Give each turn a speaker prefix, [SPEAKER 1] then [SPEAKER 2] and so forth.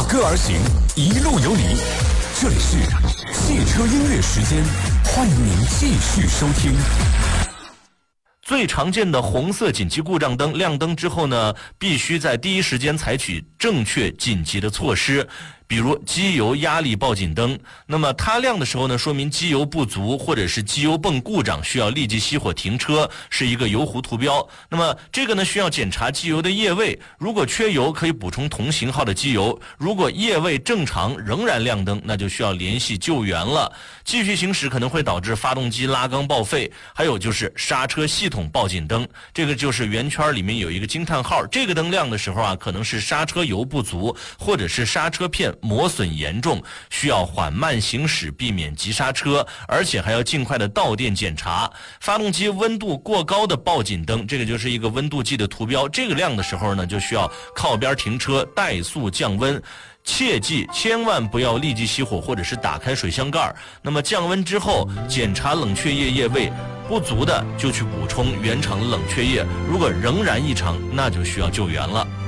[SPEAKER 1] 歌而行，一路有你。这里是汽车音乐时间，欢迎您继续收听。
[SPEAKER 2] 最常见的红色紧急故障灯亮灯之后呢，必须在第一时间采取正确紧急的措施。比如机油压力报警灯，那么它亮的时候呢，说明机油不足或者是机油泵故障，需要立即熄火停车，是一个油壶图标。那么这个呢，需要检查机油的液位，如果缺油可以补充同型号的机油，如果液位正常仍然亮灯，那就需要联系救援了。继续行驶可能会导致发动机拉缸报废。还有就是刹车系统报警灯，这个就是圆圈里面有一个惊叹号，这个灯亮的时候啊，可能是刹车油不足，或者是刹车片磨损严重，需要缓慢行驶，避免急刹车，而且还要尽快的到店检查。发动机温度过高的报警灯，这个就是一个温度计的图标，这个亮的时候呢，就需要靠边停车，怠速降温。切记千万不要立即熄火或者是打开水箱盖。那么降温之后检查冷却液液位，不足的就去补充原厂的冷却液，如果仍然异常，那就需要救援了。